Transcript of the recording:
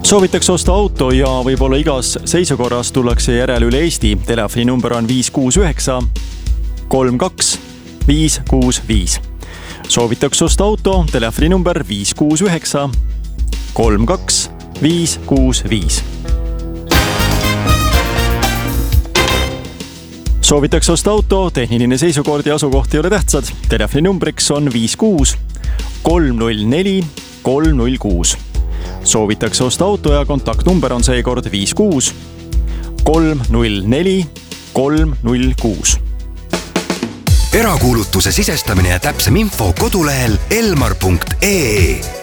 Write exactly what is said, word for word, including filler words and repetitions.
Soovitakse osta auto ja võib-olla igas seisukorras tullakse järele üle Eesti. Telefoni number on viis kuus üheksa kolm kaks viis kuus viis. Soovitakse osta auto, telefoni number viis kuus üheksa kolm kaks viis kuus viis. Soovitakse osta auto, tehniline seisukord ja asukoht ei ole tähtsad. Telefoni numbriks on viis kuus kolm null neli kolm null kuus. Soovitakse osta auto ja kontaktnumber on seekord viis kuus kolm null neli kolm null kuus. Erakuulutuse sisestamine ja täpsem info kodulehel elmar punkt ee.